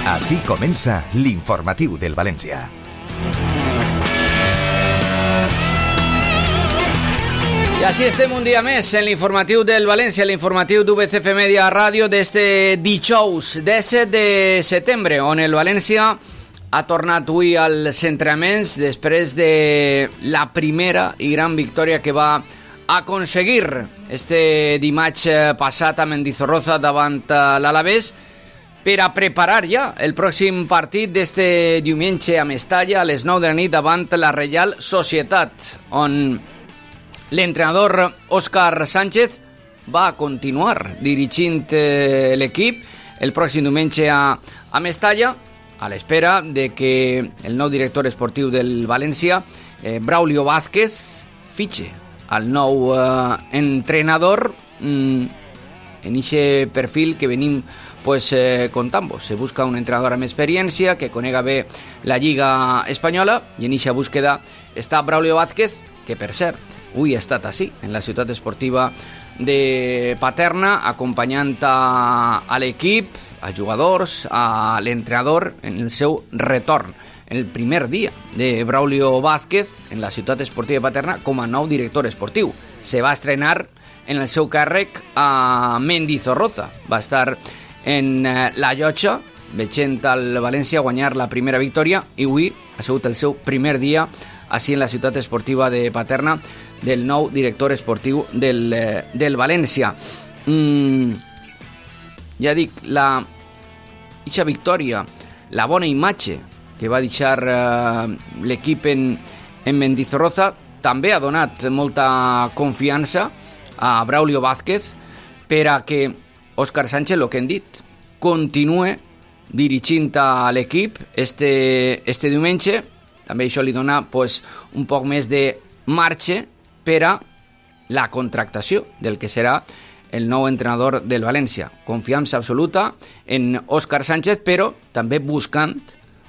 Així comença l'informatiu del València. I així estem un dia més en l'informatiu del València, l'informatiu d'UBCF Media Ràdio d'este dijous 17 de setembre, on el València ha tornat avui als entrenaments després de la primera i gran victòria que va aconseguir este dimarts passat a Mendizorroza davant l'Alavés, per a preparar ja el pròxim partit d'este diumenge a Mestalla a les 9 de la nit davant la Reial Societat, on l'entrenador Òscar Sánchez va continuar dirigint l'equip el pròxim diumenge a Mestalla, a l'espera de que el nou director esportiu del València, Braulio Vázquez, fitxe al nou entrenador en aquest perfil que venim contant-vos. Se busca un entrenador amb experiència que conega bé la Lliga Espanyola, i en aquesta búsqueda està Braulio Vázquez, que per cert avui ha estat així en la ciutat esportiva de Paterna, acompanyant a l'equip, a jugadors, a l'entrenador en el seu retorn, en el primer dia de Braulio Vázquez en la ciutat esportiva de Paterna com a nou director esportiu. Se va estrenar en el seu càrrec a Mendizorroza, va estar en la llotja veient el València guanyar la primera victòria, i avui ha sigut el seu primer dia així en la ciutat esportiva de Paterna del nou director esportiu del València. Ja dic, aquesta victòria, la bona imatge que va deixar l'equip en Mendizorroza, també ha donat molta confiança a Braulio Vázquez per a que Òscar Sánchez, el que hem dit, continue dirigint a l'equip este diumenge. També això li dona un poc més de marge per a la contractació del que serà el nou entrenador del València. Confiança absoluta en Òscar Sánchez, però també buscant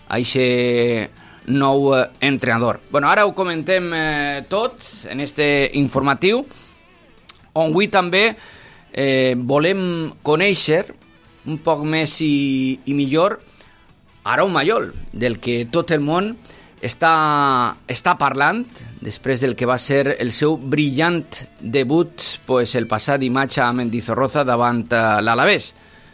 aquest nou entrenador. Ara ho comentem tot en este informatiu, on avui també volem conèixer un poc més i millor Aaron Mayol, del que tot el món està parlant després del que va ser el seu brillant debut el passat dimarts a Mendizorroza davant l'Alavés.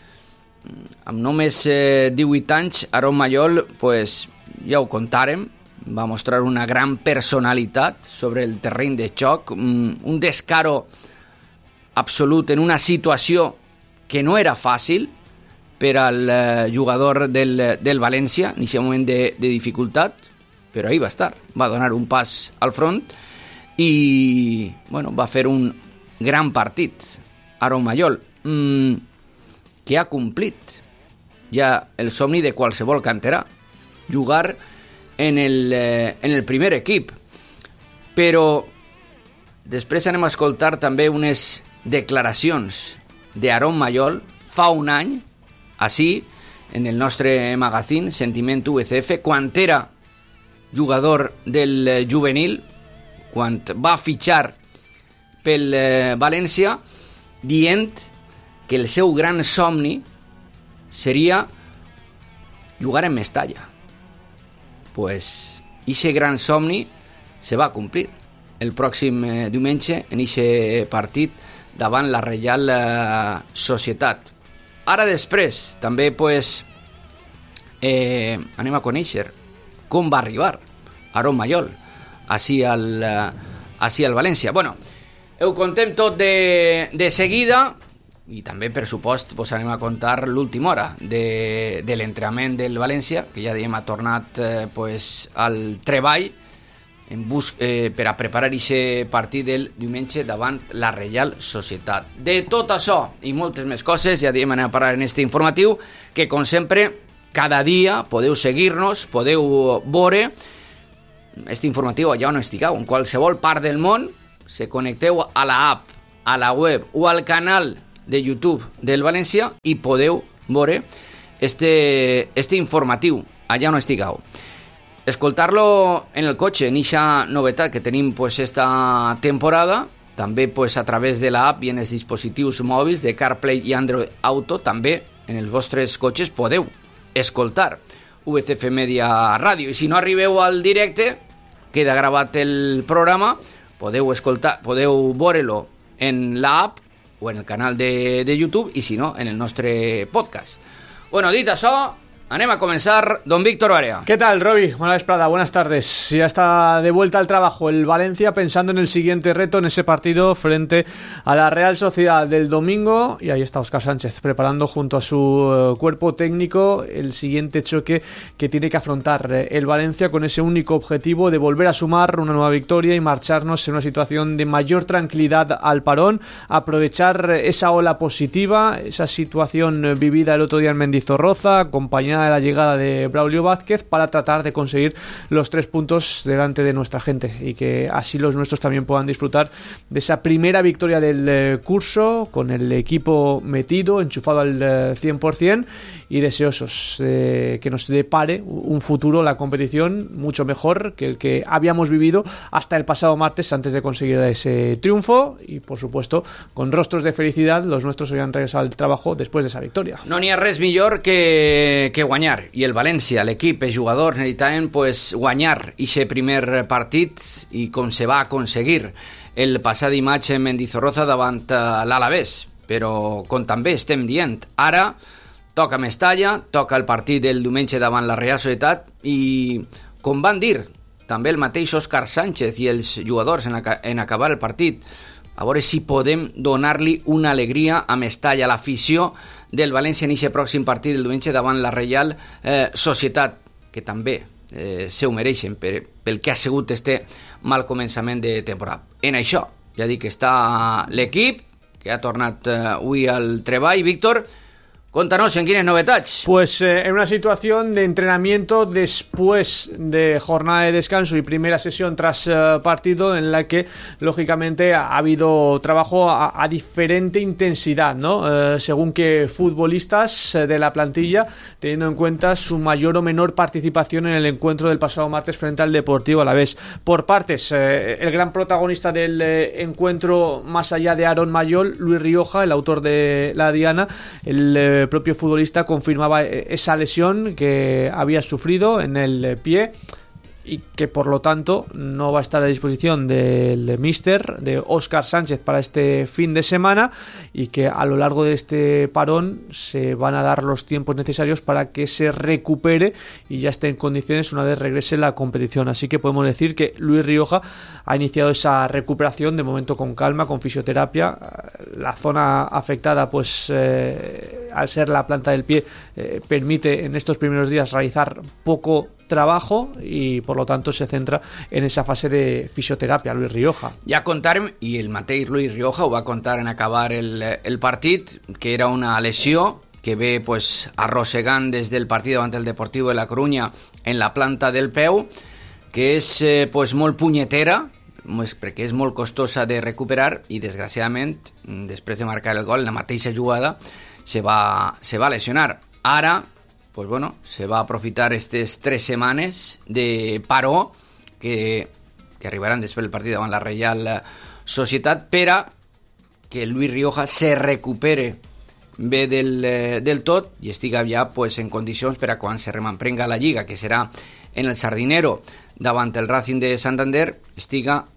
Amb només 18 anys, Aaron Mayol, ja ho contàrem, va mostrar una gran personalitat sobre el terreny de joc, un descaro absolut en una situació que no era fàcil per al jugador del València en aquest moment de dificultat, però ahí va estar, va donar un pas al front i va fer un gran partit. Aaron Mayol, que ha complit ja el somni de qualsevol canterà, jugar en el primer equip. Però després anem a escoltar també unes declaracions d'Aaron Mayol fa un any, així, en el nostre magazín Sentiment UBCF, quan era jugador del juvenil, quan va fitxar pel València, dient que el seu gran somni seria jugar en Mestalla. Ixe gran somni se va complir el pròxim diumenge en ixe partit davant la Reial Societat. Ara després també anem a conèixer com va arribar Aaron Mayol així al València. Ho contem tot de seguida, i també, per supost, anem a contar l'última hora de l'entrenament del València, que ja dèiem ha tornat al treball per a preparar aquest partit del diumenge davant la Reial Societat. De tot això i moltes més coses ja dèiem anem a parlar en este informatiu, que com sempre cada dia podeu seguir-nos, podeu veure este informatiu allà on estigueu, en qualsevol part del món. Se connecteu a la app, a la web o al canal de YouTube del València i podeu veure este informatiu allà on estigueu. Escoltar-lo en el cotxe, en aquesta novetat que tenim esta temporada, també a través de l'app i en els dispositius mòbils de CarPlay i Android Auto, també en els vostres cotxes podeu escoltar VCF Media Ràdio. I si no arribeu al directe, queda gravat el programa, podeu veure-lo en l'app o en el canal de YouTube, i si no, en el nostre podcast. Bueno, dit això, anem a comenzar. Don Víctor Barea. ¿Qué tal, Roby? Buenas Prada, buenas tardes. Ya está de vuelta al trabajo el Valencia, pensando en el siguiente reto, en ese partido frente a la Real Sociedad del domingo. Y ahí está Óscar Sánchez preparando junto a su cuerpo técnico el siguiente choque que tiene que afrontar el Valencia, con ese único objetivo de volver a sumar una nueva victoria y marcharnos en una situación de mayor tranquilidad al parón, aprovechar esa ola positiva, esa situación vivida el otro día en Mendizorroza, acompañada de la llegada de Braulio Vázquez, para tratar de conseguir los 3 puntos delante de nuestra gente, y que así los nuestros también puedan disfrutar de esa primera victoria del curso, con el equipo metido, enchufado al 100%, y deseosos de que nos depare un futuro, la competición, mucho mejor que el que habíamos vivido hasta el pasado martes, antes de conseguir ese triunfo. Y por supuesto, con rostros de felicidad, los nuestros hoy han regresado al trabajo después de esa victoria. No n'hi ha res millor que guanyar, i el València, l'equip, els jugadors necessitaven guanyar aquest primer partit, i com se va aconseguir el passat dimarts en Mendizorroza davant l'Alavés. Però com també estem dient, ara toca Mestalla, toca el partit del diumenge davant la Real Societat, i com van dir també el mateix Óscar Sánchez i els jugadors en acabar el partit, a veure si podem donar-li una alegria a Mestalla, a l'afició del València, en aquest pròxim partit del diumenge davant la Real Societat, que també se ho mereixen pel que ha sigut este mal començament de temporada. En això, ja dic que està l'equip, que ha tornat avui al treball. Víctor, cuéntanos en quiénes novedades. Pues en una situación de entrenamiento después de jornada de descanso y primera sesión tras partido, en la que lógicamente ha habido trabajo a diferente intensidad, ¿no? Según que futbolistas de la plantilla, teniendo en cuenta su mayor o menor participación en el encuentro del pasado martes frente al Deportivo Alavés. Por partes, el gran protagonista del encuentro, más allá de Aaron Mayol, Luis Rioja, el autor de la diana. El propio futbolista confirmaba esa lesión que había sufrido en el pie, y que por lo tanto no va a estar a disposición del míster, de Óscar Sánchez, para este fin de semana, y que a lo largo de este parón se van a dar los tiempos necesarios para que se recupere y ya esté en condiciones una vez regrese la competición. Así que podemos decir que Luis Rioja ha iniciado esa recuperación, de momento con calma, con fisioterapia. La zona afectada, pues al ser la planta del pie, permite en estos primeros días realizar poco trabajo, y por lo tanto se centra en esa fase de fisioterapia Luis Rioja. Ja contarem, i el mateix Luis Rioja ho va contar en acabar el partit, que era una lesió que ve arrossegant des del partit davant el Deportivo de la Coruña en la planta del peu, que és molt punyetera, perquè és molt costosa de recuperar, i desgraciadament després de marcar el gol, la mateixa jugada se va lesionar. Ara se va aprofitar aquestes 3 setmanes de paró que arribaran després del partit davant la Real Societat, per a que Luis Rioja se recupere bé del tot i estiga ja en condicions per a quan se rememprenga la Lliga, que serà en el Sardinero davant el Racing de Santander, estiga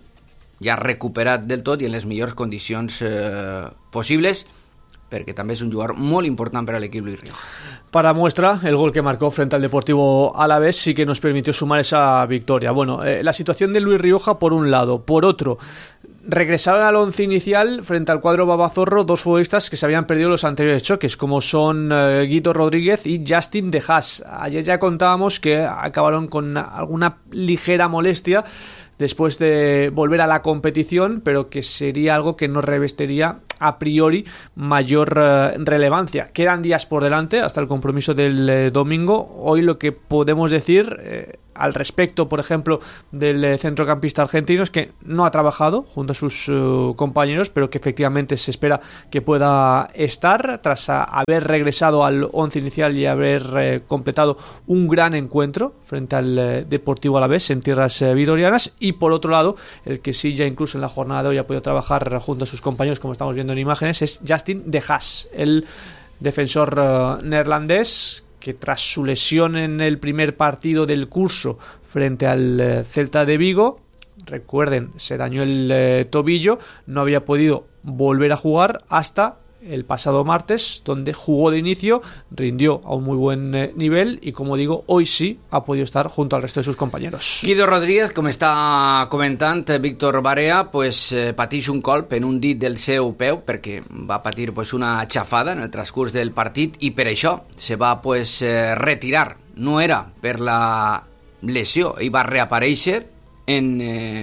ja recuperat del tot i en les millors condicions possibles, perquè també és un jugador molt important per a l'equip Luis Rioja. Para muestra, el gol que marcó frente al Deportivo Alavés sí que nos permitió sumar esa victoria. Bueno, la situación de Luis Rioja por un lado. Por otro, regresaron al once inicial frente al cuadro babazorro 2 futbolistas que se habían perdido los anteriores choques, como son Guido Rodríguez y Justin De Haas. Ayer ya contábamos que acabaron con alguna ligera molestia después de volver a la competición, pero que sería algo que no revestiría a priori mayor relevancia. Quedan días por delante hasta el compromiso del domingo. Hoy lo que podemos decir al respecto, por ejemplo, del centrocampista argentino, es que no ha trabajado junto a sus compañeros, pero que efectivamente se espera que pueda estar tras haber regresado al once inicial y haber completado un gran encuentro frente al Deportivo Alavés en tierras vitorianas. Y por otro lado, el que sí ya incluso en la jornada de hoy ha podido trabajar junto a sus compañeros, como estamos viendo en imágenes, es Justin De Haas, el defensor neerlandés, que tras su lesión en el primer partido del curso frente al Celta de Vigo, recuerden, se dañó el tobillo, no había podido volver a jugar hasta el pasado martes, donde jugó de inicio, rindió a un muy buen nivel y, como digo, hoy sí ha podido estar junto al resto de sus compañeros. Guido Rodríguez, com està comentant Víctor Barea, pateix un colp en un dit del seu peu perquè va patir una xafada en el transcurs del partit i per això se va retirar. No era per la lesió, ell va reaparèixer en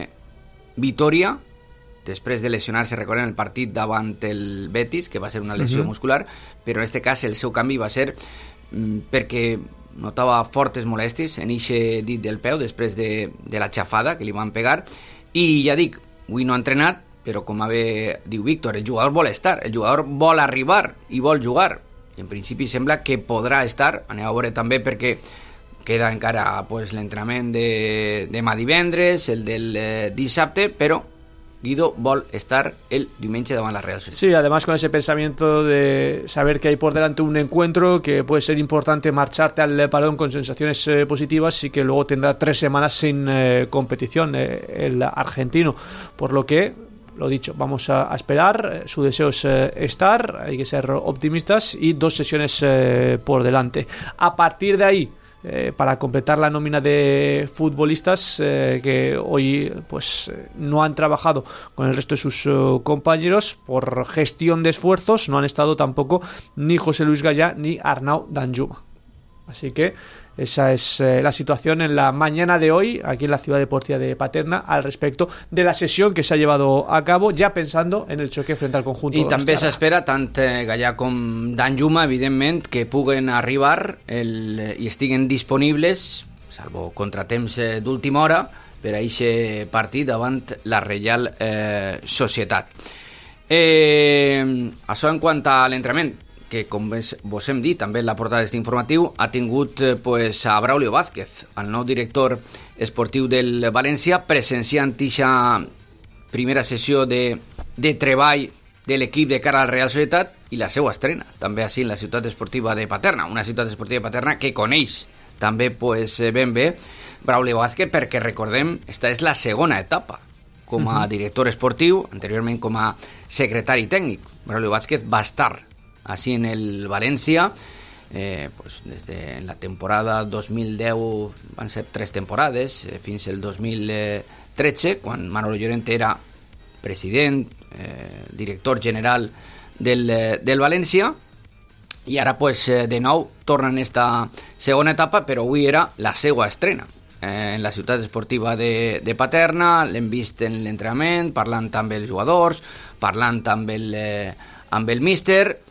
Vitoria després de lesionar-se, recordem, el partit davant el Betis, que va ser una lesió muscular, però en aquest cas el seu canvi va ser perquè notava fortes molèsties en eixe dit del peu després de la xafada que li van pegar, i ja dic, avui no ha entrenat, però com diu Víctor, el jugador vol estar, el jugador vol arribar i vol jugar, i en principi sembla que podrà estar, anem a veure també perquè queda encara l'entrenament de demà divendres, el del dissabte, però Guido vol estar el diumenge davant la Real Sociedad. Sí, además con ese pensamiento de saber que hay por delante un encuentro, que puede ser importante marcharte al parón con sensaciones positivas y que luego tendrá 3 semanas sin competición el argentino, por lo que, lo dicho, vamos a esperar, su deseo es estar, hay que ser optimistas y 2 sesiones por delante. A partir de ahí, para completar la nómina de futbolistas que hoy no han trabajado con el resto de sus compañeros por gestión de esfuerzos, no han estado tampoco ni José Luis Gallá ni Arnau Danjuma. Así que esa es la situación en la mañana de hoy aquí en la Ciudad Deportiva de Paterna al respecto de la sesión que se ha llevado a cabo, ya pensando en el choque frente al conjunto. I també s'espera tant Gallà com Danjuma, evidentment, que puguen arribar i estiguen disponibles, salvo contratemps d'última hora, per a aquest partit davant la Reial Societat. Això en quant a l'entrenament, que com vos hem dit també en la portada d'aquest informatiu, ha tingut a Braulio Vázquez, el nou director esportiu del València, presenciant aquesta primera sessió de treball de l'equip de cara a la Real Societat i la seva estrena, també així en la ciutat esportiva de Paterna, una ciutat esportiva de Paterna que coneix també ben bé Braulio Vázquez, perquè recordem, esta és la segona etapa com a director esportiu, anteriorment com a secretari tècnic. Braulio Vázquez va estar así en el Valencia, desde la temporada 2010 van ser 3 temporades, fins el 2013, quan Manolo Llorente era president, director general del València, i ara de nou torna en esta segona etapa, però avui era la seva estrena en la ciutat esportiva de Paterna. L'hem vist en l'entrenament, parlant amb els jugadors, parlant amb el míster,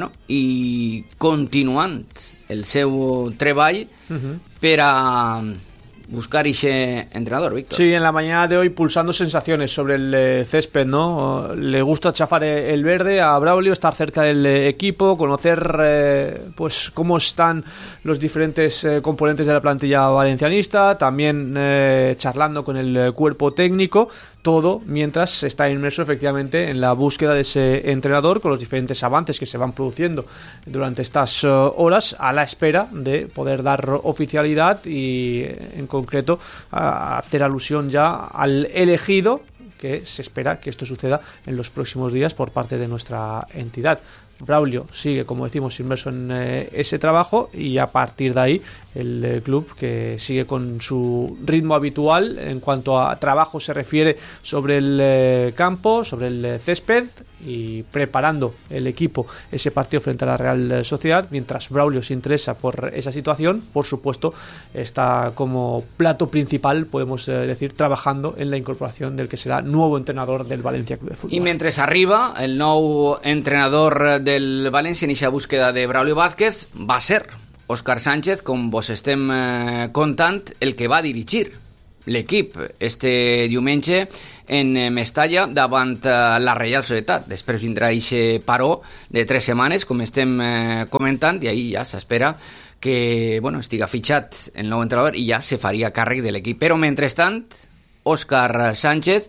i continuant el seu treball per a buscar ese entrenador, Víctor. Sí, en la mañana de hoy pulsando sensaciones sobre el césped, ¿no? Le gusta chafar el verde a Braulio, estar cerca del equipo, conocer cómo están los diferentes componentes de la plantilla valencianista, también charlando con el cuerpo técnico, todo mientras está inmerso efectivamente en la búsqueda de ese entrenador, con los diferentes avances que se van produciendo durante estas horas, a la espera de poder dar oficialidad y en concreto a hacer alusión ya al elegido, que se espera que esto suceda en los próximos días por parte de nuestra entidad. Braulio sigue, como decimos, inmerso en ese trabajo, y a partir de ahí el club, que sigue con su ritmo habitual en cuanto a trabajo se refiere sobre el campo, sobre el césped, y preparando el equipo ese partido frente a la Real Sociedad. Mientras Braulio se interesa por esa situación, por supuesto está como plato principal, podemos decir, trabajando en la incorporación del que será nuevo entrenador del Valencia Club de Fútbol. I mentre arriba el nou entrenador del València en aquesta búsqueda de Braulio Vázquez, va ser Óscar Sánchez, com vos estem contant, el que va dirigir l'equip este diumenge en Mestalla davant la Reial Societat. Després vindrà aquest paró de 3 setmanes, com estem comentant, i ahir ja s'espera que estiga fitxat el nou entrenador i ja se faria càrrec de l'equip. Però mentrestant, Óscar Sánchez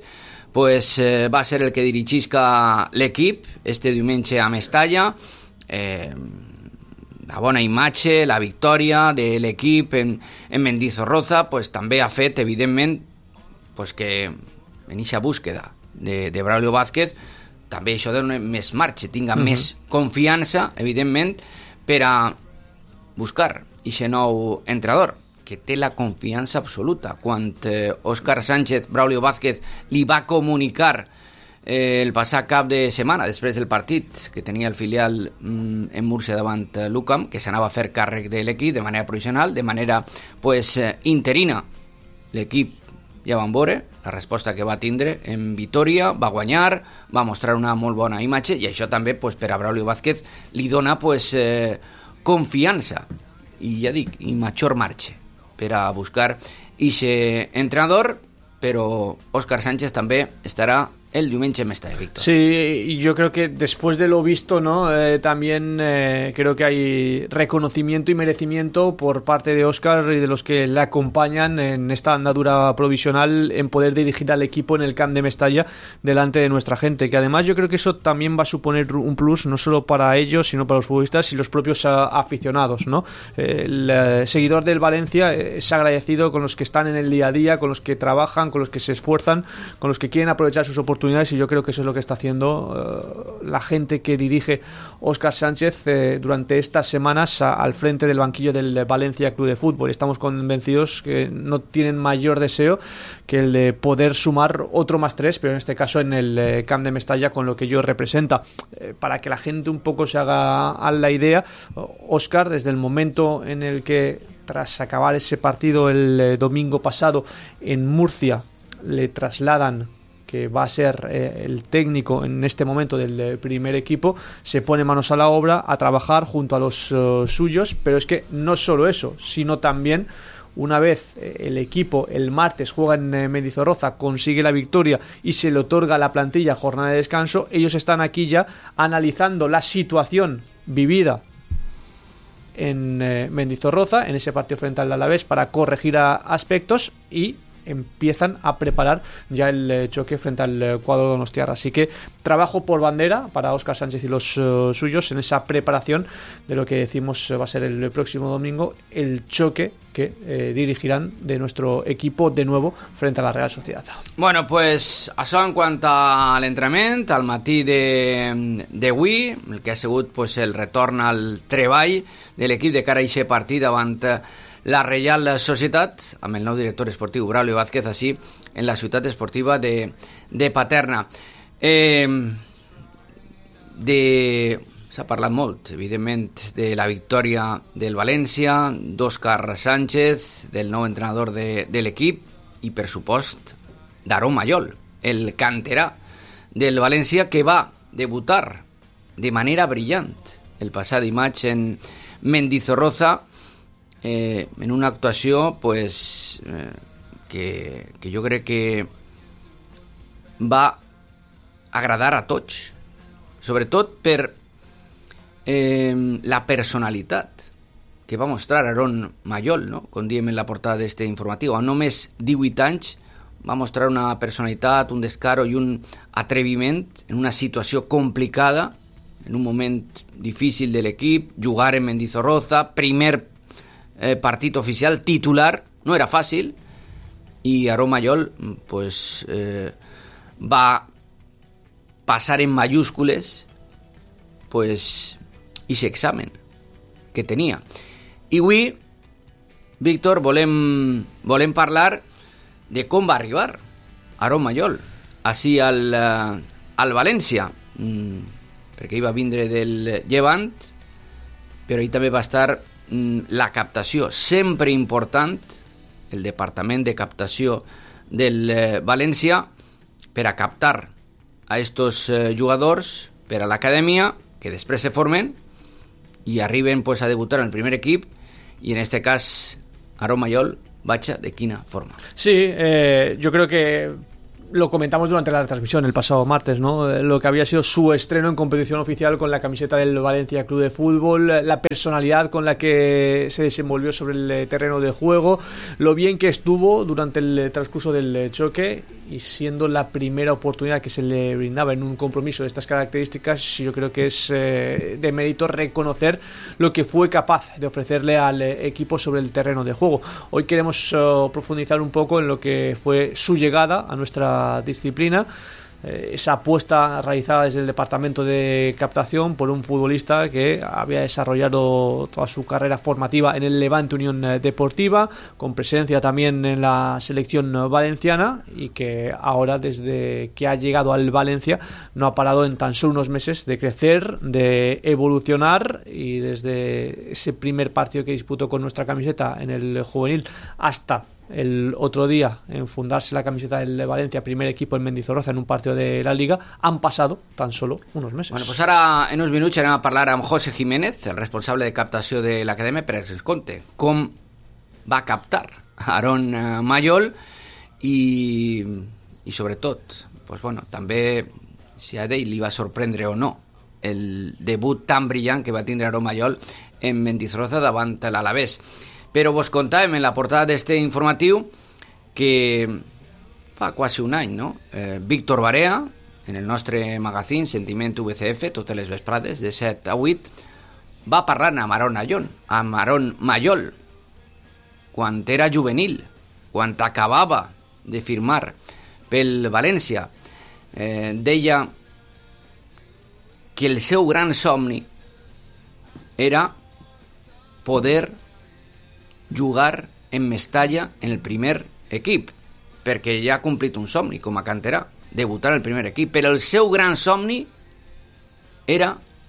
va ser el que dirigisca l'equip este diumenge a Mestalla. la bona imatge, la victòria de l'equip en Mendizorroza, pues, també ha fet, evidentment, pues, que en eixa búsqueda de Braulio Vázquez també això dona més marxa, tinga més confiança, evidentment, per a buscar aquest nou entrenador, que té la confiança absoluta. Quan Òscar Sánchez, Braulio Vázquez, li va comunicar el passat cap de setmana, després del partit que tenia el filial en Múrcia davant l'UCAM, que s'anava a fer càrrec de l'equip de manera provisional, de manera pues, interina. L'equip ja van veure la resposta que va tindre en Vitòria, va guanyar, va mostrar una molt bona imatge, i això també pues, per a Braulio Vázquez li dona pues, confiança i ja dic, i major marxa per a buscar aquest entrenador, però Òscar Sánchez també estarà el diumenge en Mestalla, Víctor. Sí, yo creo que después de lo visto, ¿no? También creo que hay reconocimiento y merecimiento por parte de Óscar y de los que le acompañan en esta andadura provisional en poder dirigir al equipo en el Camp de Mestalla delante de nuestra gente, que además yo creo que eso también va a suponer un plus no solo para ellos, sino para los futbolistas y los propios aficionados, ¿no? El seguidor del Valencia es agradecido con los que están en el día a día, con los que trabajan, con los que se esfuerzan, con los que quieren aprovechar sus oportunidades, y yo creo que eso es lo que está haciendo la gente que dirige Óscar Sánchez durante estas semanas al frente del banquillo del Valencia Club de Fútbol. Estamos convencidos que no tienen mayor deseo que el de poder sumar otro +3, pero en este caso en el Camp de Mestalla, con lo que ello representa. Para que la gente un poco se haga a la idea, Óscar, desde el momento en el que, tras acabar ese partido el domingo pasado en Murcia, le trasladan que va a ser el técnico en este momento del primer equipo, se pone manos a la obra a trabajar junto a los suyos, pero es que no solo eso, sino también una vez el equipo el martes juega en Mendizorroza, consigue la victoria y se le otorga a la plantilla jornada de descanso, ellos están aquí ya analizando la situación vivida en Mendizorroza, en ese partido frente al Alavés, para corregir aspectos, y empiezan a preparar ya el choque frente al cuadro donostiarra. Así que trabajo por bandera para Óscar Sánchez y los suyos en esa preparación de lo que decimos va a ser el próximo domingo, el choque que dirigirán de nuestro equipo de nuevo frente a la Real Sociedad. Bueno, pues això en quant a l'entrenament, al matí d'avui, el que ha sigut pues, el retorn al treball de l'equip de cara a aquest partit davant la Reial Societat, amb el nou director esportiu Braulio Vázquez, així en la ciutat esportiva de Paterna. S'ha parlat molt, evidentment, de la victòria del València, d'Òscar Sánchez, del nou entrenador de l'equip, i, per supost, d'Aarón Mayol, el canterà del València, que va debutar de manera brillant el passat dimarts en Mendizorroza, en una actuació pues, que jo crec que va agradar a tots, sobretot per la personalitat que va mostrar Aarón Mayol, no? Com diem en la portada d'este informatiu, a només 18 anys va mostrar una personalitat, un descaro i un atreviment en una situació complicada, en un moment difícil de l'equip, jugar en Mendizorroza, primer partit oficial, titular, no era fàcil, i Aarón Mayol pues, va passar en mayúscules pues, ese examen que tenia. I avui, Víctor, volem parlar de com va arribar Aarón Mayol així al València, perquè ell va vindre del Llevant, però ell també va estar la captació, sempre important, el departament de captació del València, per a captar a estos jugadors per a l'acadèmia, que després se formen i arriben pues, a debutar en el primer equip, i en este cas Aarón Mayol, Bacha, ¿de quina forma? Sí, yo creo que lo comentamos durante la transmisión el pasado martes, ¿no? Lo que había sido su estreno en competición oficial con la camiseta del Valencia Club de Fútbol, la personalidad con la que se desenvolvió sobre el terreno de juego, lo bien que estuvo durante el transcurso del choque, y siendo la primera oportunidad que se le brindaba en un compromiso de estas características, yo creo que es de mérito reconocer lo que fue capaz de ofrecerle al equipo sobre el terreno de juego. Hoy queremos profundizar un poco en lo que fue su llegada a nuestra disciplina, esa apuesta realizada desde el departamento de captación por un futbolista que había desarrollado toda su carrera formativa en el Levante Unión Deportiva, con presencia también en la selección valenciana, y que ahora, desde que ha llegado al Valencia, no ha parado en tan solo unos meses de crecer, de evolucionar, y desde ese primer partido que disputó con nuestra camiseta en el juvenil hasta el otro día en fundarse la camiseta del Valencia, primer equipo en Mendizorroza en un partido de la Liga, han pasado tan solo unos meses. Bueno, pues ara en uns minuts anem a parlar amb José Jiménez, el responsable de captació de l'Acadèmia, per ens conte com va captar Aaron Mayol i sobretot, pues bueno, també si a ell li va sorprendre o no el debut tan brillant que va tindre Aaron Mayol en Mendizorroza davant l'Alavés. Però vos contàvem en la portada d'este informatiu que fa quasi un any, no? Víctor Barea, en el nostre magazín Sentiment VCF, totes les vesprades, de 7 a 8, va parlar amb Aaron Mayol, quan era juvenil, quan acabava de firmar pel València. Deia que el seu gran somni era poder jugar en Mestalla en el primer equip, perquè ja ha complit un somni com a canterà, debutar en el primer equip, però el seu gran somni era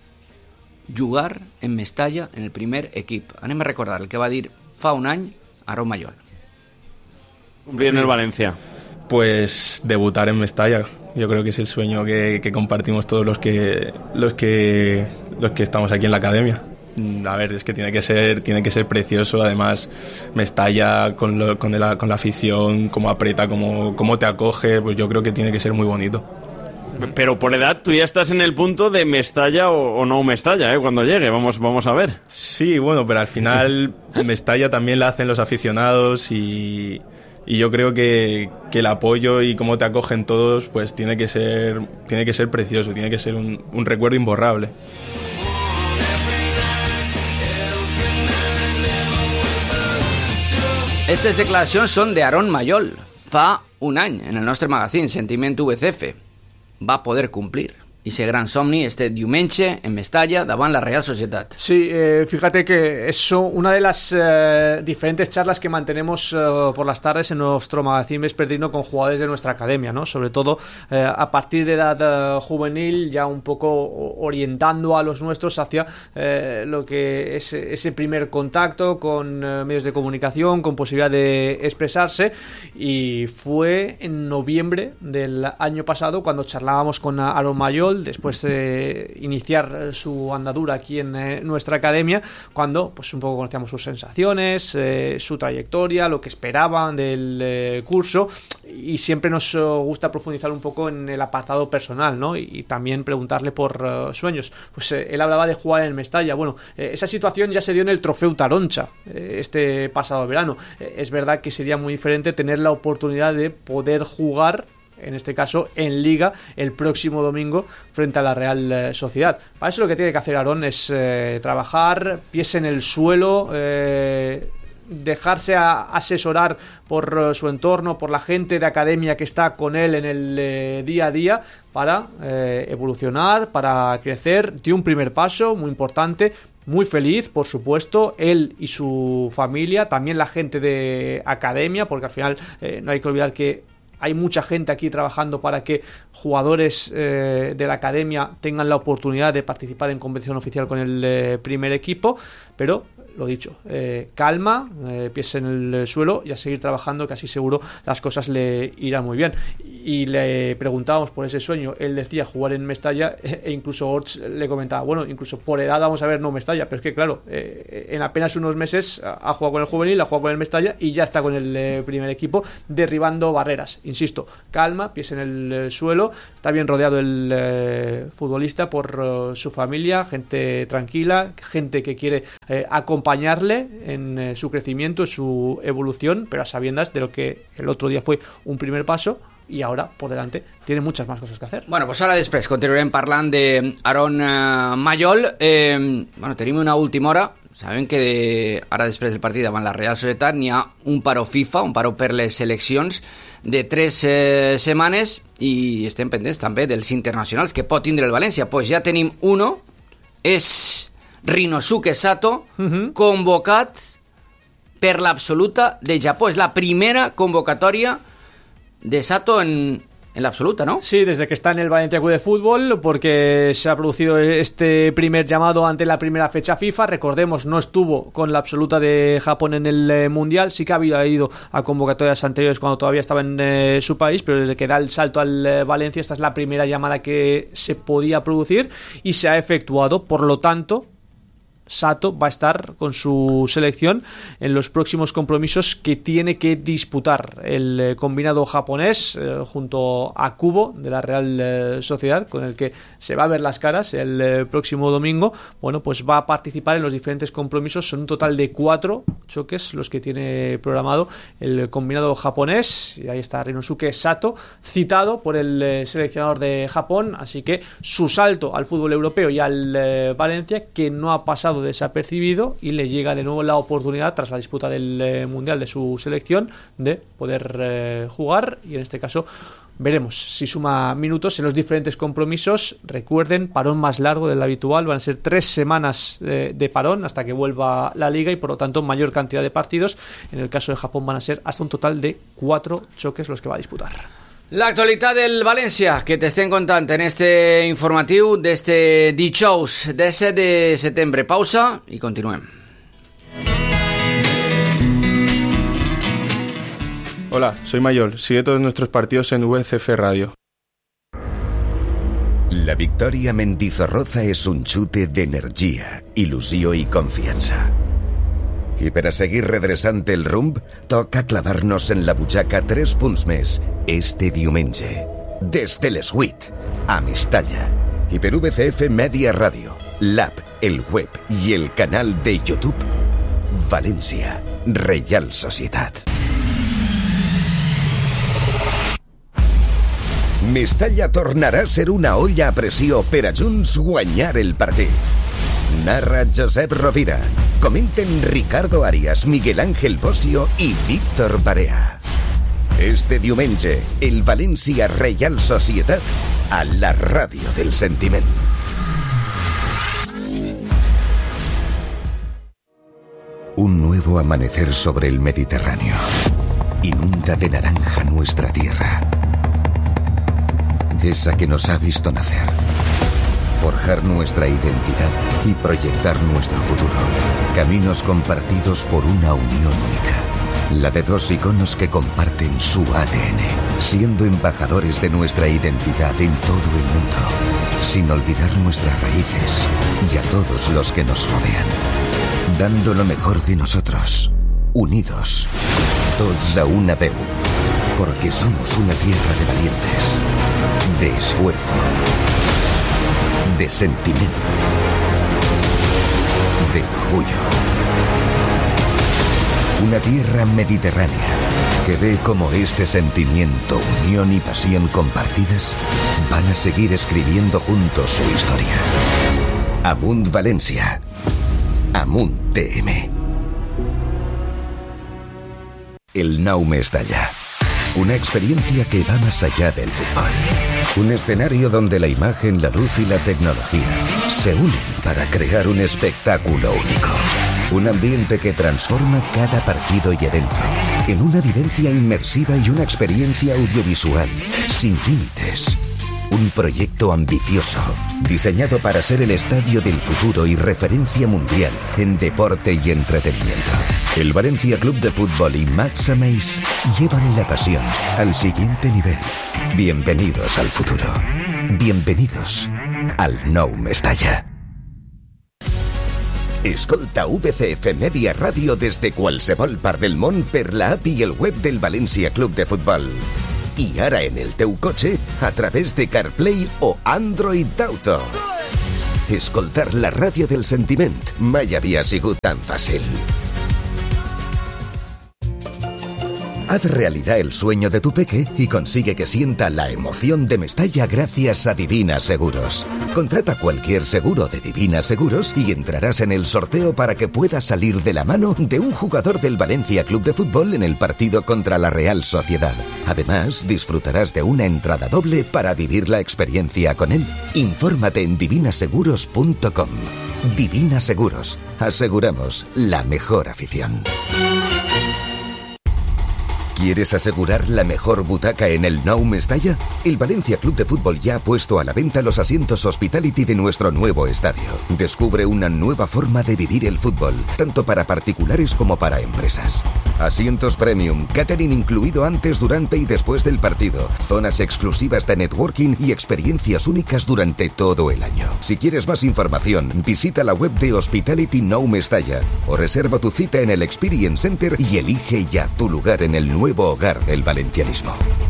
jugar en Mestalla en el primer equip. Anem a recordar el que va dir fa un any Aaron Mayol. Cumplir en el Valencia. Pues debutar en Mestalla. Yo creo que es el sueño que compartimos todos los que estamos aquí en la academia. A ver, es que tiene que ser precioso. Además, Mestalla con la afición, cómo aprieta, cómo te acoge, pues yo creo que tiene que ser muy bonito. Pero por edad tú ya estás en el punto de Mestalla o no Mestalla, cuando llegue, vamos a ver. Sí, bueno, pero al final Mestalla también la hacen los aficionados, y yo creo que el apoyo y cómo te acogen todos, pues tiene que ser precioso, tiene que ser un recuerdo imborrable. Aquestes declaracions són d'Aaron Mayol. Fa un any, en el nostre magazín Sentiment VCF, va poder complir ese gran somni este diumenge en Mestalla davant la Real Sociedad. Sí, fíjate que eso, una de las diferentes charlas que mantenemos por las tardes en nuestro magazine vespertino con jugadores de nuestra academia, ¿no? Sobre todo a partir de edad juvenil, ya un poco orientando a los nuestros hacia lo que es ese primer contacto con medios de comunicación, con posibilidad de expresarse, y fue en noviembre del año pasado cuando charlábamos con Aaron Mayol después de iniciar su andadura aquí en nuestra academia, cuando pues un poco conocíamos sus sensaciones, su trayectoria, lo que esperaban del curso, y siempre nos gusta profundizar un poco en el apartado personal, ¿no? Y también preguntarle por sueños. Pues él hablaba de jugar en Mestalla. Bueno, esa situación ya se dio en el Trofeu Taroncha este pasado verano. Es verdad que sería muy diferente tener la oportunidad de poder jugar, en este caso en Liga, el próximo domingo frente a la Real Sociedad. Para eso lo que tiene que hacer Aaron es trabajar, pies en el suelo, dejarse asesorar por su entorno, por la gente de academia que está con él en el día a día, para evolucionar, para crecer. Dio un primer paso muy importante, muy feliz, por supuesto, él y su familia, también la gente de academia, porque al final no hay que olvidar que hay mucha gente aquí trabajando para que jugadores de la academia tengan la oportunidad de participar en competición oficial con el primer equipo, pero lo dicho, calma, pies en el suelo y a seguir trabajando, que así seguro las cosas le irán muy bien. Y le preguntábamos por ese sueño, él decía jugar en Mestalla, e incluso Orts le comentaba, bueno, incluso por edad vamos a ver, no Mestalla, pero es que claro, en apenas unos meses ha jugado con el juvenil, ha jugado con el Mestalla y ya está con el primer equipo derribando barreras. Insisto, calma, pies en el suelo, está bien rodeado el futbolista por su familia, gente tranquila, gente que quiere acompañarle en su crecimiento, su evolución, pero a sabiendas de lo que el otro día fue un primer paso i ara, por delante, tiene muchas más cosas que hacer. Bueno, pues ara després continuarem parlant d'Aaron Mayol. Bueno, tenim una última hora. Sabem que ara després del partit davant la Real Societat n'hi ha un paró FIFA, un paró per les seleccions de 3 setmanes i estem pendents també dels internacionals que pot tindre el València. Pues ja tenim uno, és Rinosuke Sato, convocat per l'absoluta de Japó. És la primera convocatòria de Sato en la absoluta, ¿no? Sí, desde que está en el Valencia Club de Fútbol, porque se ha producido este primer llamado ante la primera fecha FIFA. Recordemos, no estuvo con la absoluta de Japón en el Mundial, sí que había ido a convocatorias anteriores cuando todavía estaba en su país, pero desde que da el salto al Valencia, esta es la primera llamada que se podía producir y se ha efectuado. Por lo tanto, Sato va a estar con su selección en los próximos compromisos que tiene que disputar el combinado japonés junto a Kubo de la Real Sociedad, con el que se va a ver las caras el próximo domingo. Bueno, pues va a participar en los diferentes compromisos. Son un total de 4 choques los que tiene programado el combinado japonés, y ahí está Rinosuke Sato, citado por el seleccionador de Japón, así que su salto al fútbol europeo y al Valencia, que no ha pasado desapercibido, y le llega de nuevo la oportunidad tras la disputa del Mundial de su selección de poder jugar, y en este caso veremos si suma minutos en los diferentes compromisos. Recuerden, parón más largo del habitual, van a ser 3 semanas de parón hasta que vuelva la liga y por lo tanto mayor cantidad de partidos. En el caso de Japón van a ser hasta un total de 4 choques los que va a disputar. L'actualitat del València, que t'estem contant en este informatiu d'este dijous 17 de setembre. Pausa i continuem. Hola, soy Mayol. Sigue todos nuestros partidos en VCF Radio. La victòria a Mendizorroza és un xute d'energia, il·lusió i confiança. I per a seguir redreçant el rumb, toca clavar-nos en la butxaca 3 punts més este diumenge. Des de les 8, a Mestalla. I per VCF Media Ràdio, l'app, el web i el canal de YouTube, València, Reial Societat. Mestalla tornarà a ser una olla a pressió per a junts guanyar el partit. Narra Josep Rovira. Comenten Ricardo Arias, Miguel Ángel Bosio i Víctor Barea. Este diumenge, el València Reial Societat a la ràdio del sentiment. Un nuevo amanecer sobre el Mediterráneo. Inunda de naranja nuestra tierra. Esa que nos ha visto nacer. Forjar nuestra identidad y proyectar nuestro futuro. Caminos compartidos por una unión única. La de 2 iconos que comparten su ADN, siendo embajadores de nuestra identidad en todo el mundo, sin olvidar nuestras raíces y a todos los que nos rodean. Dando lo mejor de nosotros, unidos, tots a una veu, porque somos una tierra de valientes, de esfuerzo, de sentimiento, de orgullo. Una tierra mediterránea que ve cómo este sentimiento, unión y pasión compartidas van a seguir escribiendo juntos su historia. Amunt València. Amunt TM. El Nou Mestalla. Una experiencia que va más allá del fútbol. Un escenario donde la imagen, la luz y la tecnología se unen para crear un espectáculo único. Un ambiente que transforma cada partido y evento en una vivencia inmersiva y una experiencia audiovisual sin límites. Un proyecto ambicioso, diseñado para ser el estadio del futuro y referencia mundial en deporte y entretenimiento. El Valencia Club de Fútbol y Max Améis llevan la pasión al siguiente nivel. Bienvenidos al futuro. Bienvenidos al Nou Mestalla. Escolta VCF Media Ràdio des de qualsevol part del món per la app i el web del València Club de Futbol. I ara en el teu cotxe a través de CarPlay o Android Auto. Escoltar la ràdio del sentiment mai havia sigut tan fàcil. Haz realidad el sueño de tu peque y consigue que sienta la emoción de Mestalla gracias a Divina Seguros. Contrata cualquier seguro de Divina Seguros y entrarás en el sorteo para que puedas salir de la mano de un jugador del Valencia Club de Fútbol en el partido contra la Real Sociedad. Además, disfrutarás de una entrada doble para vivir la experiencia con él. Infórmate en divinaseguros.com. Divina Seguros. Aseguramos la mejor afición. ¿Quieres asegurar la mejor butaca en el Nou Mestalla? El Valencia Club de Fútbol ya ha puesto a la venta los asientos Hospitality de nuestro nuevo estadio. Descubre una nueva forma de vivir el fútbol, tanto para particulares como para empresas. Asientos premium, catering incluido antes, durante y después del partido, zonas exclusivas de networking y experiencias únicas durante todo el año. Si quieres más información, visita la web de Hospitality Nou Mestalla o reserva tu cita en el Experience Center y elige ya tu lugar en el nuevo hogar del valencianismo.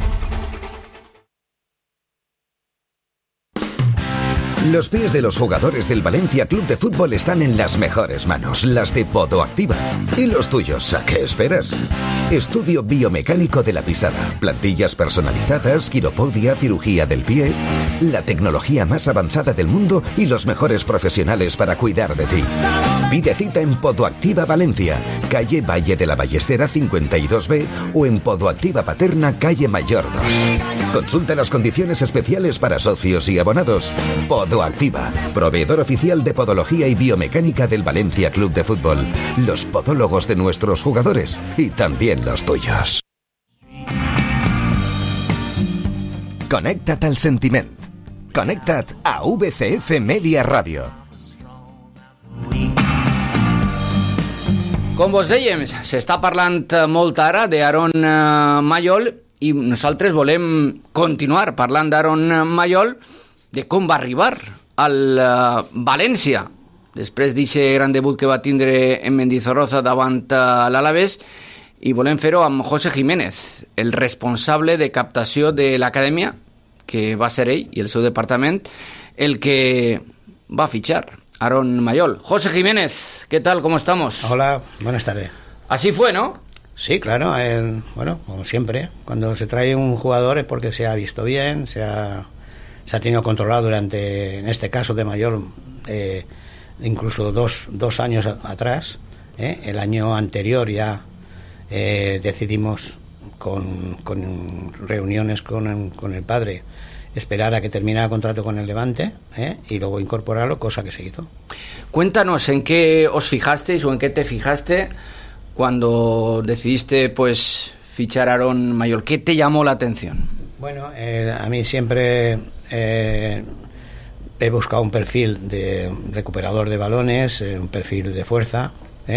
Los pies de los jugadores del Valencia Club de Fútbol están en las mejores manos, las de Podoactiva. ¿Y los tuyos? ¿A qué esperas? Estudio biomecánico de la pisada, plantillas personalizadas, quiropodia, cirugía del pie, la tecnología más avanzada del mundo y los mejores profesionales para cuidar de ti. Pide cita en Podoactiva Valencia, calle Valle de la Ballestera 52B o en Podoactiva Paterna, calle Mayor 2. Consulta las condiciones especiales para socios y abonados. Podoactiva, proveedor oficial de podología y biomecánica del Valencia Club de Fútbol. Los podólogos de nuestros jugadores y también los tuyos. Connecta't al sentiment. Connecta't a VCF Media Ràdio. Com vos dèiem, s'està parlant molt ara d'Aaron Mayol i nosaltres volem continuar parlant d'Aaron Mayol, de com va arribar al València després d'aquest gran debut que va tindre en Mendizorroza davant l'Alavés, i volem fer-ho amb José Jiménez, el responsable de captació de l'acadèmia, que va ser ell i el seu departament el que va fitxar Aaron Mayol. José Jiménez, ¿qué tal? ¿Cómo estamos? Hola, buenas tardes. Así fue, ¿no? Sí, claro, bueno, como siempre, cuando se trae un jugador es porque se ha visto bien, se ha tenido controlado durante, en este caso de Mayol, incluso dos años atrás. El año anterior ya decidimos con reuniones con el padre esperar a que terminara el contrato con el Levante y luego incorporarlo, cosa que se hizo. Cuéntanos en qué os fijasteis o en qué te fijaste cuando decidiste pues fichar a Aaron Mayol. ¿Qué te llamó la atención? Bueno, a mí siempre he buscado un perfil de recuperador de balones, un perfil de fuerza.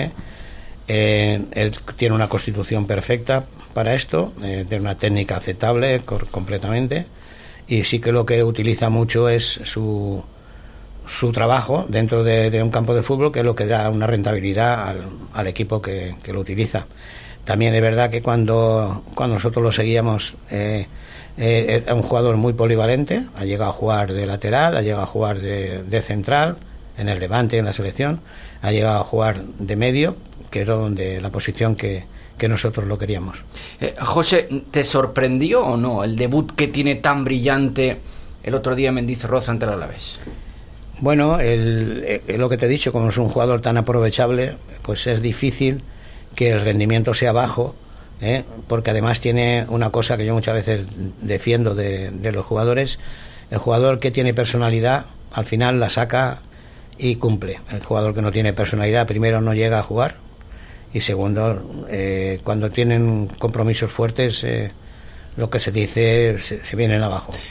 Él tiene una constitución perfecta para esto, tiene una técnica aceptable completamente, y sí que lo que utiliza mucho es su trabajo dentro de un campo de fútbol, que es lo que da una rentabilidad al equipo que lo utiliza. También es verdad que cuando nosotros lo seguíamos, era un jugador muy polivalente, ha llegado a jugar de lateral, ha llegado a jugar de central en el Levante, en la selección, ha llegado a jugar de medio, que era la posición que nosotros lo queríamos. José, ¿te sorprendió o no el debut que tiene tan brillante el otro día en Mendizorroza ante el Alavés? Bueno, lo que te he dicho, como es un jugador tan aprovechable, pues es difícil que el rendimiento sea bajo, porque además tiene una cosa que yo muchas veces defiendo de los jugadores: el jugador que tiene personalidad al final la saca y cumple. El jugador que no tiene personalidad, primero no llega a jugar, y segundo, cuando tienen compromisos fuertes, lo que se dice se vienen abajo.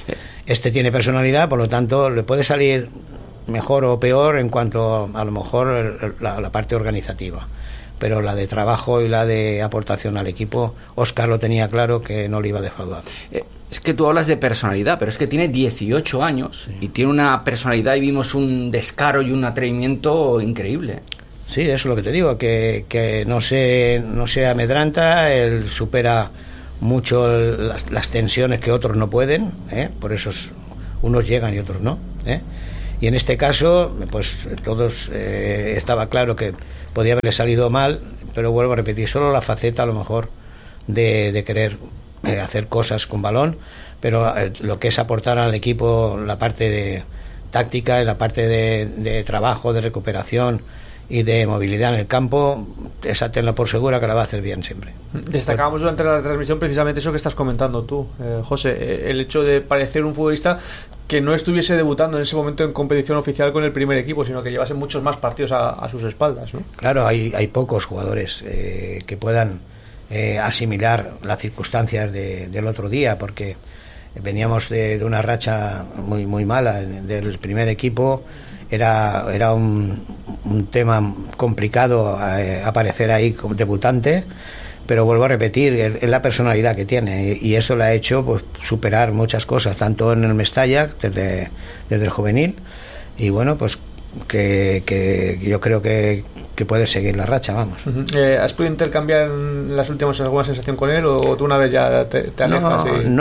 Este tiene personalidad, por lo tanto le puede salir mejor o peor en cuanto a lo mejor la parte organizativa, pero la de trabajo y la de aportación al equipo, Óscar lo tenía claro que no le iba a defraudar. Es que tú hablas de personalidad, pero es que tiene 18 años y tiene una personalidad, y vimos un descaro y un atrevimiento increíble. Sí, eso es lo que te digo, que no se amedranta, él supera mucho las tensiones que otros no pueden, por eso unos llegan y otros no, y en este caso pues todos estaba claro que podía haberle salido mal, pero vuelvo a repetir, solo la faceta a lo mejor de querer hacer cosas con balón, pero lo que es aportar al equipo la parte de táctica y la parte de trabajo, de recuperación y de movilidad en el campo, esa tenla por segura que la va a hacer bien siempre. Destacábamos durante la transmisión precisamente eso que estás comentando tú, José, el hecho de parecer un futbolista que no estuviese debutando en ese momento en competición oficial con el primer equipo, sino que llevase muchos más partidos a sus espaldas, ¿no? Claro, hay pocos jugadores que puedan asimilar las circunstancias del otro día, porque veníamos de una racha muy, muy mala del primer equipo. Era un tema complicado aparecer ahí como debutante, pero vuelvo a repetir, es la personalidad que tiene, y eso le ha hecho pues superar muchas cosas, tanto en el Mestalla desde el juvenil, y bueno, pues que yo creo que puede seguir la racha, vamos. ¿Has podido intercambiar en las últimas alguna sensación con él, o tú una vez ya te alejas?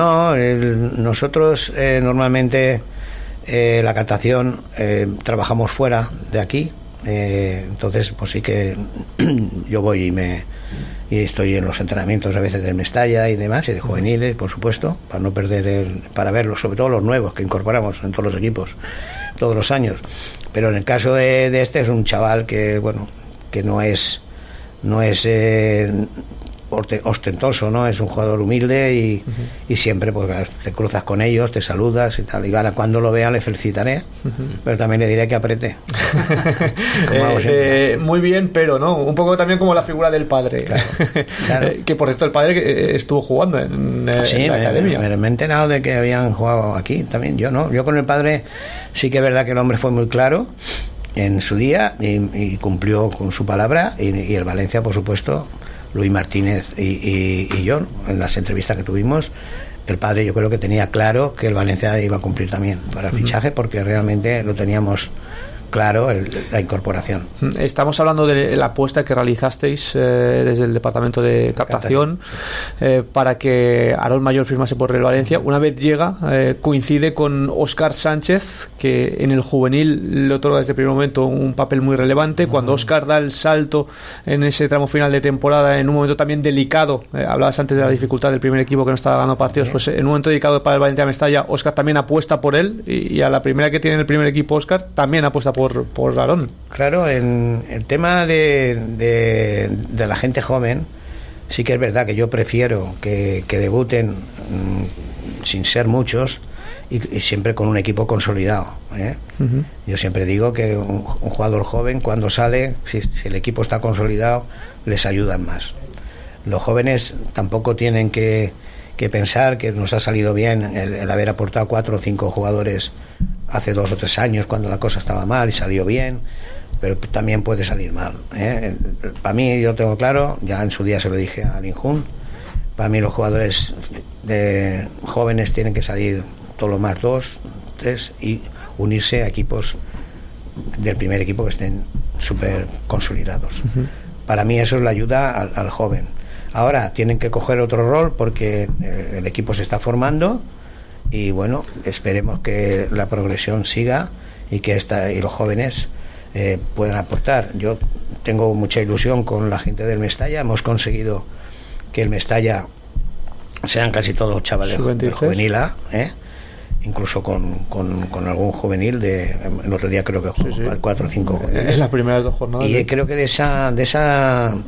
Nosotros normalmente la captación trabajamos fuera de aquí, entonces pues sí que yo voy y estoy en los entrenamientos a veces del Mestalla y demás, y de juveniles, por supuesto, para no perder para verlos, sobre todo los nuevos que incorporamos en todos los equipos todos los años. Pero en el caso de este, es un chaval que bueno, que no es ostentoso, ¿no? Es un jugador humilde y siempre pues te cruzas con ellos, te saludas y tal, y ahora cuando lo vea le felicitaré, pero también le diré que apriete. Muy bien, pero no, un poco también como la figura del padre, claro. Que por cierto el padre que estuvo jugando en la academia. Me he enterado de que habían jugado aquí también. Yo con el padre sí que es verdad que el hombre fue muy claro en su día y cumplió con su palabra, y el Valencia, por supuesto, Luis Martínez y yo, en las entrevistas que tuvimos, el padre yo creo que tenía claro que el Valencia iba a cumplir también para el fichaje, porque realmente lo teníamos claro, la incorporación. Estamos hablando de la apuesta que realizasteis desde el departamento de captación para que Aarón Mayor firmase por el Valencia. Una vez llega, coincide con Óscar Sánchez, que en el juvenil le otorga desde el primer momento un papel muy relevante. Cuando Óscar da el salto en ese tramo final de temporada, en un momento también delicado, hablabas antes de la dificultad del primer equipo que no estaba ganando partidos, pues en un momento delicado para el Valencia Mestalla, Óscar también apuesta por él, y a la primera que tiene el primer equipo Óscar también apuesta por Aarón. Claro, en el tema de la gente joven, sí que es verdad que yo prefiero que debuten sin ser muchos y siempre con un equipo consolidado, Yo siempre digo que un jugador joven, cuando sale, si el equipo está consolidado, les ayudan más. Los jóvenes tampoco tienen que pensar que nos ha salido bien el haber aportado 4 o 5 jugadores hace 2 o 3 años cuando la cosa estaba mal y salió bien, pero también puede salir mal, Para mí, yo tengo claro, ya en su día se lo dije a Linjun, para mí los jugadores jóvenes tienen que salir todos los más 2, 3 y unirse a equipos del primer equipo que estén súper consolidados. Para mí eso es la ayuda al joven. Ahora tienen que coger otro rol porque el equipo se está formando, y bueno, esperemos que la progresión siga y que y los jóvenes puedan aportar. Yo tengo mucha ilusión con la gente del Mestalla. Hemos conseguido que el Mestalla sean casi todos chavales del juvenil A, incluso con algún juvenil el otro día creo que jugó al 4 o 5 en las primeras 2 jornadas, y creo que de esa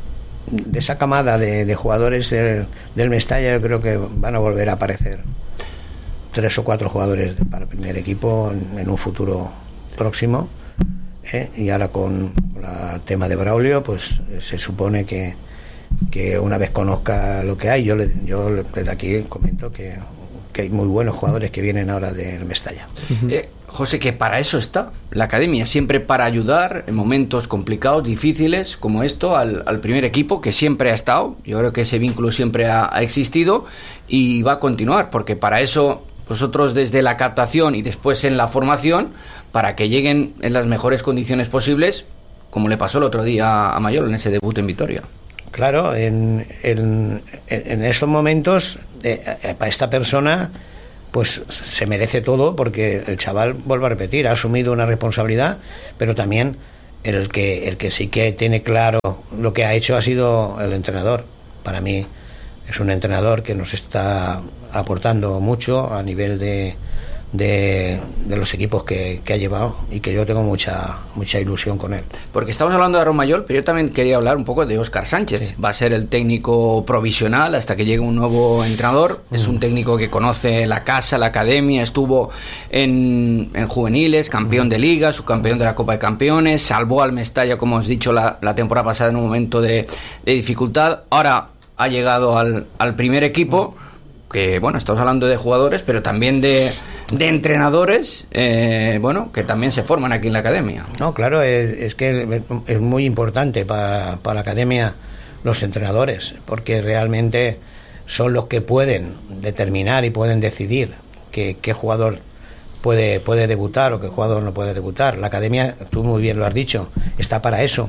camada de jugadores del Mestalla, yo creo que van a volver a aparecer 3 o 4 jugadores para el primer equipo en un futuro próximo, y ahora con el tema de Braulio, pues se supone que una vez conozca lo que hay, yo desde aquí comento que que hay muy buenos jugadores que vienen ahora del Mestalla. José, que para eso está la academia, siempre para ayudar en momentos complicados, difíciles, como esto, al primer equipo, que siempre ha estado. Yo creo que ese vínculo siempre ha existido y va a continuar, porque para eso vosotros desde la captación y después en la formación, para que lleguen en las mejores condiciones posibles, como le pasó el otro día a Mayol en ese debut en Vitoria. Claro, en esos momentos, para esta persona, pues se merece todo, porque el chaval, vuelvo a repetir, ha asumido una responsabilidad, pero también el que sí que tiene claro lo que ha hecho ha sido el entrenador. Para mí es un entrenador que nos está aportando mucho a nivel de los equipos que ha llevado, y que yo tengo mucha ilusión con él. Porque estamos hablando de Aaron Mayol, pero yo también quería hablar un poco de Óscar Sánchez. Sí. Va a ser el técnico provisional hasta que llegue un nuevo entrenador. Es un técnico que conoce la casa, la academia, estuvo en juveniles, campeón de liga, subcampeón de la Copa de Campeones, salvó al Mestalla, como os he dicho, la temporada pasada en un momento de dificultad. Ahora ha llegado al primer equipo, que bueno, estamos hablando de jugadores, pero también de entrenadores, que también se forman aquí en la academia. No, claro, es que es muy importante para la academia los entrenadores, porque realmente son los que pueden determinar y pueden decidir qué jugador puede debutar o qué jugador no puede debutar. La academia, tú muy bien lo has dicho, está para eso.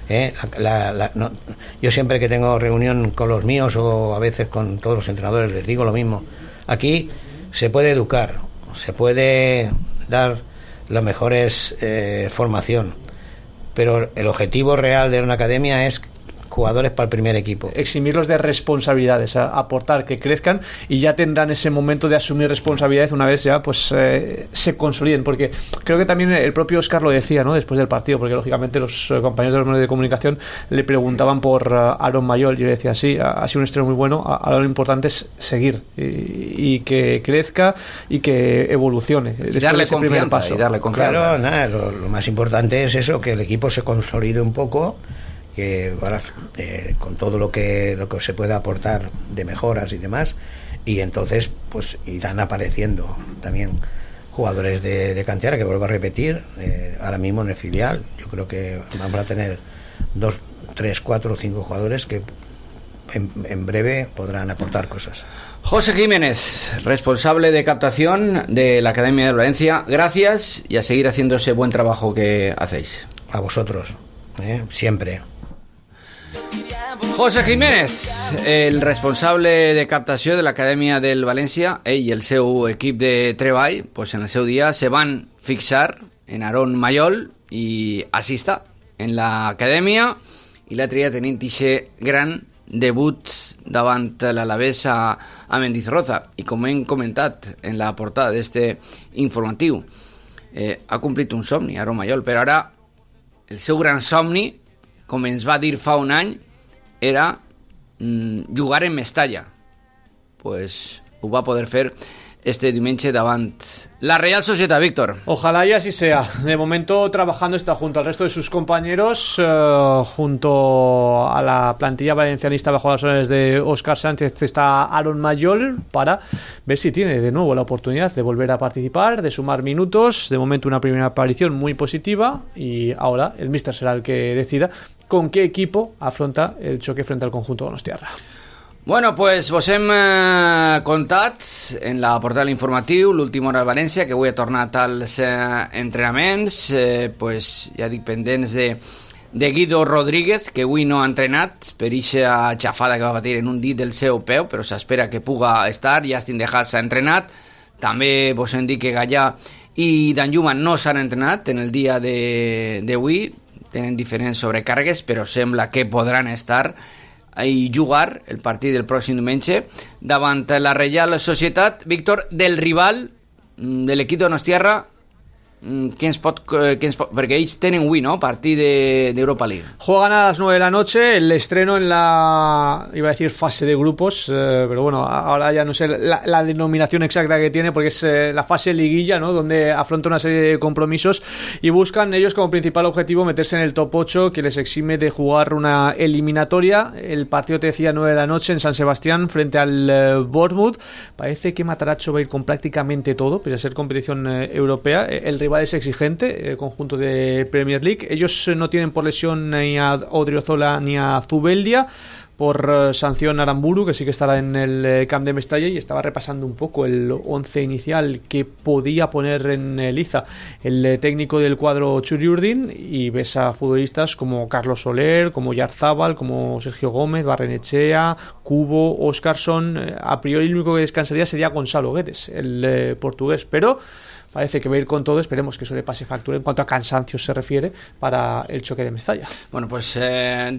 Yo siempre que tengo reunión con los míos, o a veces con todos los entrenadores, les digo lo mismo. Aquí se puede educar, se puede dar la mejores formación, pero el objetivo real de una academia es jugadores para el primer equipo. Eximirlos de responsabilidades, aportar, que crezcan, y ya tendrán ese momento de asumir responsabilidades una vez ya pues se consoliden, porque creo que también el propio Óscar lo decía, ¿no?, después del partido, porque lógicamente los compañeros de los medios de comunicación le preguntaban por Aaron Mayol, y yo le decía, sí, ha sido un estreno muy bueno, ahora lo importante es seguir y que crezca y que evolucione y darle confianza, Claro, nada, lo más importante es eso, que el equipo se consolide un poco, que con todo lo que se pueda aportar de mejoras y demás, y entonces pues irán apareciendo también jugadores de cantera, que vuelvo a repetir, ahora mismo en el filial yo creo que vamos a tener 2, 3, 4 o 5 jugadores que en breve podrán aportar cosas. José Jiménez, responsable de captación de la Academia de Valencia, gracias, y a seguir haciendo ese buen trabajo que hacéis. A vosotros, siempre. José Jiménez, el responsable de captació de l'Acadèmia del València, ell i el seu equip de treball, pues en el seu dia se van fixar en Aaron Mayol, i així està, en l'acadèmia, i l'altre dia tenint aquest gran debut davant l'Alavés a Mendizorroza. I com hem comentat en la portada d'este informatiu, ha complit un somni Aaron Mayol, però ara el seu gran somni, com ens va dir fa un any, era jugar en Mestalla. Pues ho va poder fer este diumenge davant la Real Sociedad, Víctor. Ojalá y así sea. De momento trabajando está junto al resto de sus compañeros, junto a la plantilla valencianista bajo las órdenes de Óscar Sánchez está Aaron Mayol, para ver si tiene de nuevo la oportunidad de volver a participar, de sumar minutos. De momento una primera aparición muy positiva, y ahora el míster será el que decida con qué equipo afronta el choque frente al conjunto donostiarra. Bueno, pues vos hem contat en la portada informatiu l'última hora al València, que avui ha tornat als entrenaments, pues ja dic, pendents de Guido Rodríguez, que avui no ha entrenat per eixa xafada que va patir en un dit del seu peu, però s'espera que puga estar. Justin De Haas s'ha entrenat, també vos hem dit que Gallà i Danjuma no s'han entrenat en el dia d'avui, tenen diferents sobrecàrregues, però sembla que podran estar i jugar el partit del pròxim diumenge davant la Real Societat. Víctor, del rival de l'equip donostiarra, perquè ells tenen avui, no?, partit d'Europa League. Juegan a las 9 de la noche, el estreno en la, iba a decir fase de grupos, pero bueno, ahora ya no sé la denominación exacta que tiene, porque es la fase liguilla, ¿no?, donde afronta una serie de compromisos y buscan ellos como principal objetivo meterse en el top 8, que les exime de jugar una eliminatoria. El partido, te decía, 9 de la noche en San Sebastián frente al Bournemouth. Parece que Matarazzo va a ir con prácticamente todo, pese a ser competición europea. El rival es exigente, conjunto de Premier League. Ellos no tienen por lesión ni a Odriozola ni a Zubeldia, por sanción Aramburu, que sí que estará en el Camp de Mestalla, y estaba repasando un poco el 11 inicial que podía poner en liza el técnico del cuadro Churiurdin, y ves a futbolistas como Carlos Soler, como Yarzábal, como Sergio Gómez, Barrenechea, Cubo, Óscarson. A priori el único que descansaría sería Gonzalo Guedes, el portugués, pero parece que va a ir con todo. Esperemos que eso le pase factura en cuanto a cansancio se refiere para el choque de Mestalla. Bueno, pues